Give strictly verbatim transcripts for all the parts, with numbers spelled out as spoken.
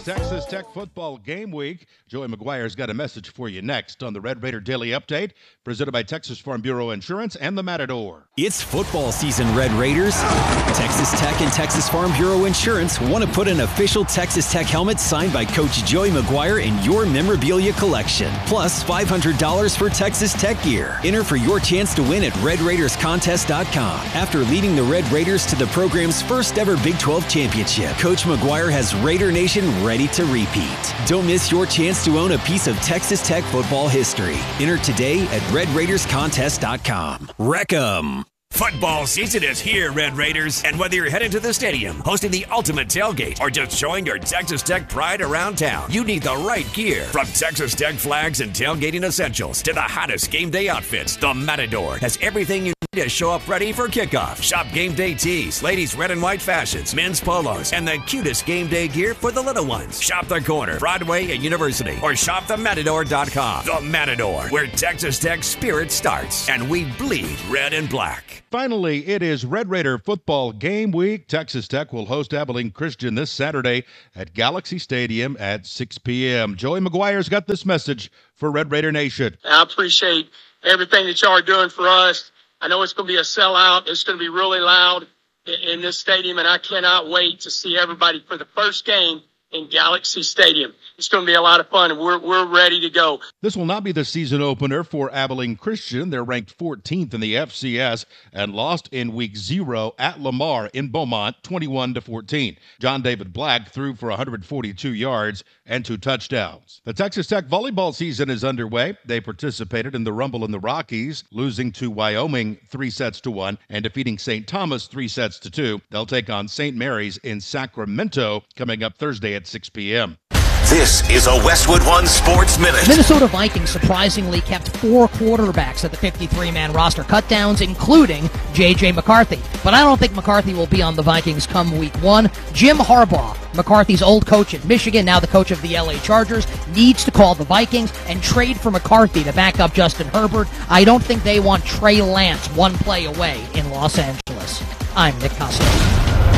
Texas Tech football game week. Joey McGuire's got a message for you next on the Red Raider Daily Update, presented by Texas Farm Bureau Insurance and the Matador. It's football season, Red Raiders. Texas Tech and Texas Farm Bureau Insurance want to put an official Texas Tech helmet signed by Coach Joey McGuire in your memorabilia collection. Plus five hundred dollars for Texas Tech gear. Enter for your chance to win at red raiders contest dot com. After leading the Red Raiders to the program's first ever Big twelve championship, Coach McGuire has Raider Nation ready to repeat. Don't miss your chance to own a piece of Texas Tech football history. Enter today at red raiders contest dot com. Wreck 'em. Football season is here, Red Raiders, and whether you're headed to the stadium, hosting the ultimate tailgate, or just showing your Texas Tech pride around town, you need the right gear. From Texas Tech flags and tailgating essentials to the hottest game day outfits, the Matador has everything you need to show up ready for kickoff. Shop game day tees, ladies' red and white fashions, men's polos, and the cutest game day gear for the little ones. Shop the corner, Broadway and University, or shop the matador dot com. The Matador, where Texas Tech spirit starts, and we bleed red and black. Finally, it is Red Raider football game week. Texas Tech will host Abilene Christian this Saturday at Galaxy Stadium at six p.m. Joey McGuire's got this message for Red Raider Nation. I appreciate everything that y'all are doing for us. I know it's going to be a sellout. It's going to be really loud in, in this stadium, and I cannot wait to see everybody for the first game in Galaxy Stadium. It's going to be a lot of fun, and we're we're ready to go. This will not be the season opener for Abilene Christian. They're ranked fourteenth in the F C S and lost in week zero at Lamar in Beaumont, twenty-one to fourteen. John David Black threw for one hundred forty-two yards and two touchdowns. The Texas Tech volleyball season is underway. They participated in the Rumble in the Rockies, losing to Wyoming three sets to one and defeating Saint Thomas three sets to two. They'll take on Saint Mary's in Sacramento coming up Thursday at six p.m. This is a Westwood One Sports Minute. Minnesota Vikings surprisingly kept four quarterbacks at the fifty-three man roster cutdowns, including J J. McCarthy. But I don't think McCarthy will be on the Vikings come week one. Jim Harbaugh, McCarthy's old coach at Michigan, now the coach of the L A Chargers, needs to call the Vikings and trade for McCarthy to back up Justin Herbert. I don't think they want Trey Lance one play away in Los Angeles. I'm Nick Costa.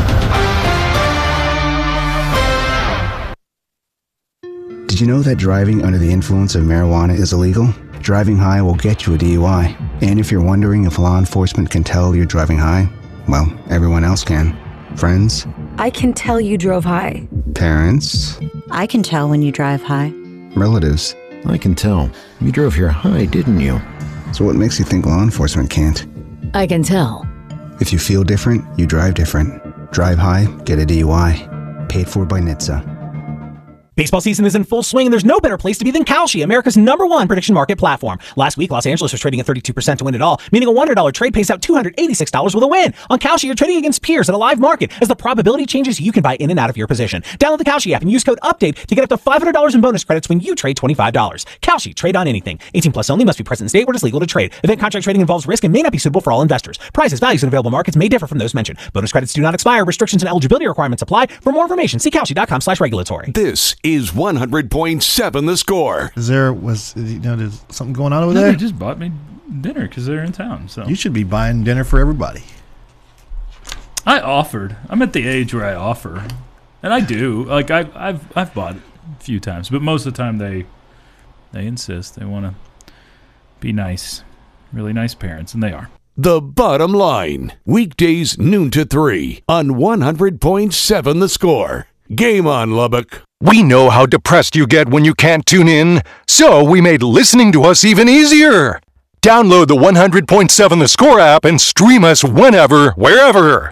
Did you know that driving under the influence of marijuana is illegal? Driving high will get you a D U I. And if you're wondering if law enforcement can tell you're driving high, well, everyone else can. Friends? I can tell you drove high. Parents? I can tell when you drive high. Relatives? I can tell. You drove here high, didn't you? So what makes you think law enforcement can't? I can tell. If you feel different, you drive different. Drive high, get a D U I. Paid for by N H T S A. Baseball season is in full swing, and there's no better place to be than Kalshi, America's number one prediction market platform. Last week, Los Angeles was trading at thirty-two percent to win it all, meaning a one hundred dollars trade pays out two hundred eighty-six dollars with a win. On Kalshi, you're trading against peers at a live market. As the probability changes, you can buy in and out of your position. Download the Kalshi app and use code UPDATE to get up to five hundred dollars in bonus credits when you trade twenty-five dollars. Kalshi, trade on anything. eighteen plus only, must be present in state where it is legal to trade. Event contract trading involves risk and may not be suitable for all investors. Prices, values, and available markets may differ from those mentioned. Bonus credits do not expire. Restrictions and eligibility requirements apply. For more information, see kalshi dot com slash regulatory. This is one hundred point seven The Score. Is there was you know there's something going on over no, there? They just bought me dinner because they're in town. So you should be buying dinner for everybody. I offered. I'm at the age where I offer, and I do. Like I, I've I've bought a few times, but most of the time they they insist. They want to be nice, really nice parents, and they are. The Bottom Line, weekdays noon to three on one hundred point seven The Score. Game on, Lubbock. We know how depressed you get when you can't tune in, so we made listening to us even easier. Download the one hundred point seven The Score app and stream us whenever, wherever.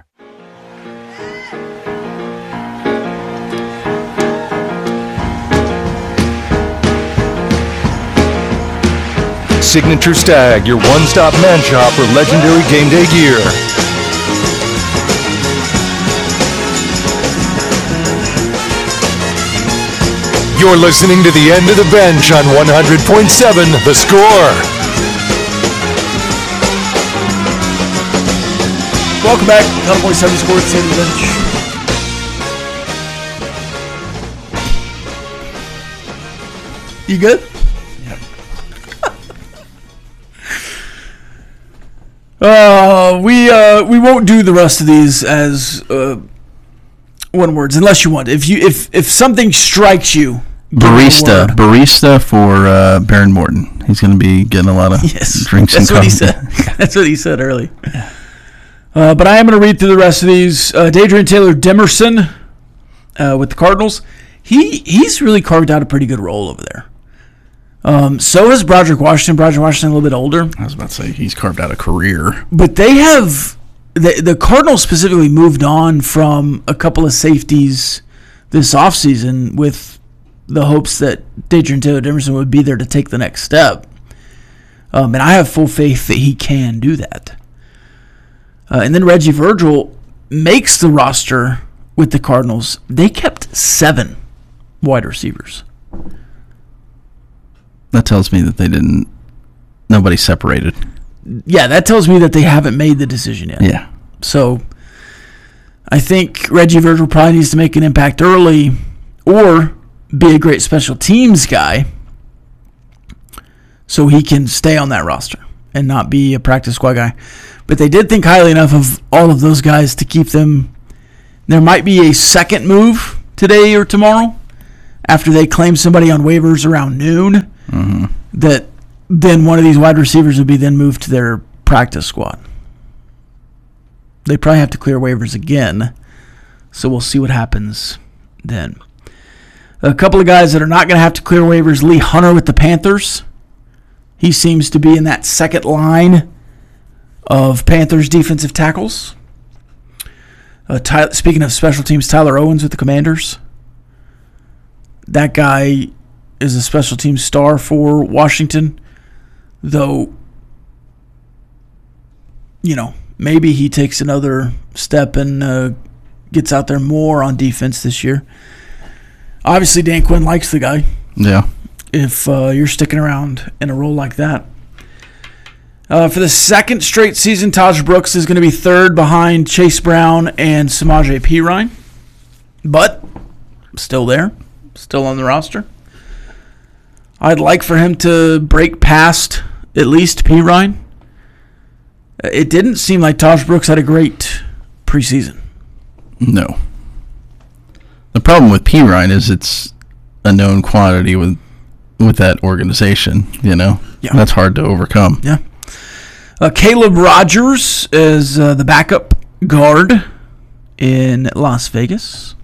Signature Stag, your one-stop man shop for legendary game day gear. You're listening to the End of the Bench on one hundred point seven The Score. Welcome back. one hundred point seven The Score. It's the End of the Bench. You good? Uh, we uh, we won't do the rest of these as uh, One words, unless you want. If you if if something strikes you, barista, barista for uh, Baron Morton. He's going to be getting a lot of yes, drinks. That's and what coffee. he said. That's what he said earlier. Uh, but I am going to read through the rest of these. Uh, Dadrian Taylor Demerson uh, with the Cardinals. He he's really carved out a pretty good role over there. Um, so has Broderick Washington. Broderick Washington a little bit older. I was about to say he's carved out a career. But they have the the Cardinals specifically moved on from a couple of safeties this offseason with the hopes that Dadrian Taylor Demerson would be there to take the next step. Um, and I have full faith that he can do that. Uh, and then Reggie Virgil makes the roster with the Cardinals. They kept seven wide receivers. That tells me that they didn't, nobody separated. Yeah, that tells me that they haven't made the decision yet. Yeah. So I think Reggie Virgil probably needs to make an impact early or be a great special teams guy so he can stay on that roster and not be a practice squad guy. But they did think highly enough of all of those guys to keep them. There might be a second move today or tomorrow after they claim somebody on waivers around noon. Mm-hmm. That then one of these wide receivers would be then moved to their practice squad. They probably have to clear waivers again, so we'll see what happens then. A couple of guys that are not going to have to clear waivers, Lee Hunter with the Panthers. He seems to be in that second line of Panthers defensive tackles. Uh, Ty- speaking of special teams, Tyler Owens with the Commanders. That guy is a special team star for Washington, though, you know, maybe he takes another step and uh, gets out there more on defense this year. Obviously, Dan Quinn likes the guy. Yeah. If uh, you're sticking around in a role like that. Uh, for the second straight season, Taj Brooks is going to be third behind Chase Brown and Samaje Perine. But still there, still on the roster. I'd like for him to break past at least Perine. It didn't seem like Taj Brooks had a great preseason. No. The problem with Perine is it's a known quantity with with that organization, you know? Yeah. That's hard to overcome. Yeah. Uh, Caleb Rogers is uh, the backup guard in Las Vegas.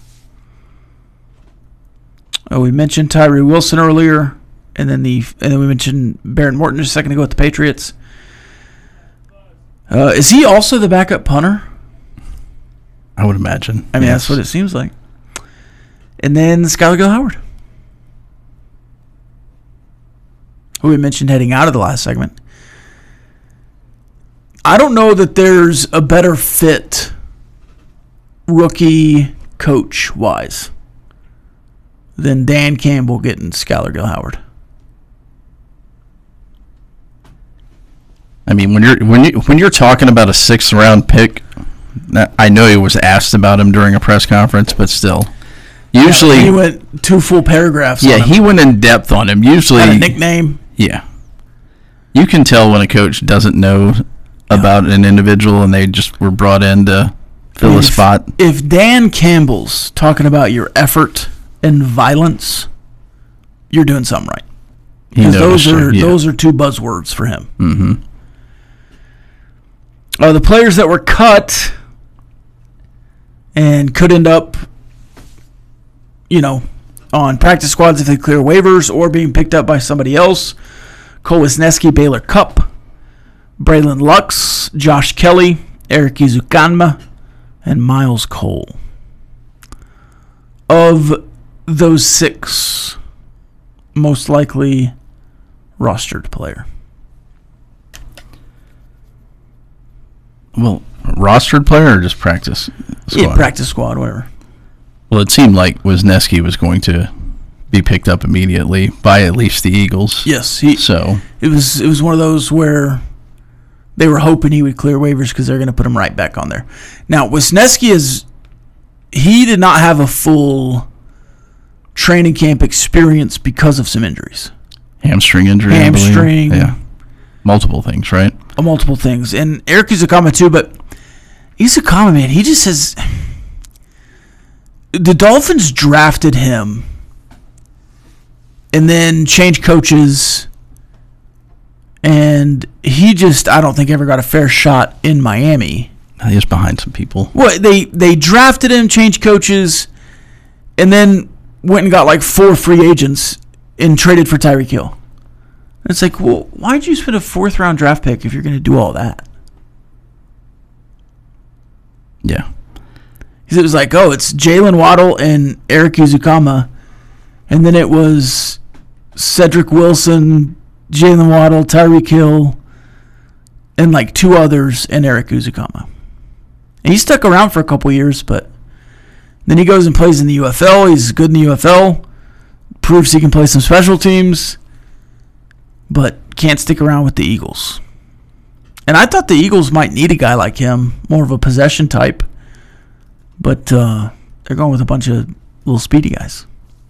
Oh, we mentioned Tyree Wilson earlier, and then the and then we mentioned Baron Morton just a second ago with the Patriots. Uh, is he also the backup punter? I would imagine. I mean, yes. That's what it seems like. And then Skylar Gill Howard, who we mentioned heading out of the last segment. I don't know that there's a better fit rookie coach-wise than Dan Campbell getting Skylar Gill Howard. I mean, when you're when you when you're talking about a sixth round pick, I know he was asked about him during a press conference, but still, usually yeah, he went two full paragraphs. Yeah, on him. he went in depth on him. Usually, had a nickname. Yeah, you can tell when a coach doesn't know about an individual and they just were brought in to fill if, a spot. If Dan Campbell's talking about your effort and violence, you're doing something right. Because those are yeah. those are two buzzwords for him. Mm-hmm. Uh, the players that were cut and could end up, you know, on practice squads if they clear waivers or being picked up by somebody else: Cole Wisniewski, Baylor Cupp, Braylon Lux, Josh Kelly, Eric Izukanma, and Miles Cole. Of those six, most likely rostered player. Well, rostered player or just practice squad? Yeah, practice squad, whatever. Well, it seemed like Wisniewski was going to be picked up immediately by at least the Eagles. Yes, he. So it was it was one of those where they were hoping he would clear waivers because they're going to put him right back on there. Now, Wisniewski is he did not have a full training camp experience because of some injuries. Hamstring injury, Hamstring. I believe. Yeah. Multiple things, right? Uh, multiple things. And Eric Izukanma too, but Izukanma, man, he just has the Dolphins drafted him and then changed coaches, and he just, I don't think, ever got a fair shot in Miami. He was behind some people. Well, they, they drafted him, changed coaches, and then went and got like four free agents and traded for Tyreek Hill. It's like, well, why'd you spend a fourth round draft pick if you're going to do all that? Yeah. Because it was like, oh, it's Jalen Waddle and Eric Uzukama, and then it was Cedric Wilson, Jalen Waddle, Tyreek Hill, and like two others, and Eric Uzukama. And he stuck around for a couple years, but then he goes and plays in the U F L. He's good in the U F L, proves he can play some special teams, but can't stick around with the Eagles. And I thought the Eagles might need a guy like him, more of a possession type, but uh, they're going with a bunch of little speedy guys.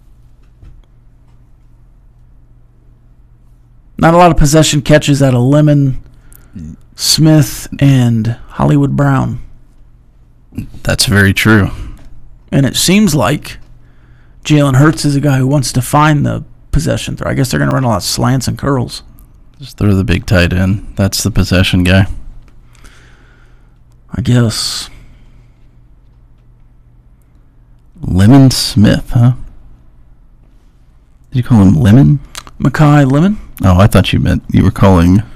Not a lot of possession catches out of Lemon, Smith, and Hollywood Brown. That's very true. And it seems like Jalen Hurts is a guy who wants to find the possession throw. I guess they're going to run a lot of slants and curls. Just throw the big tight end. That's the possession guy. I guess. Lemon Smith, huh? Did you call him Lemon? Makai Lemon? Oh, I thought you meant you were calling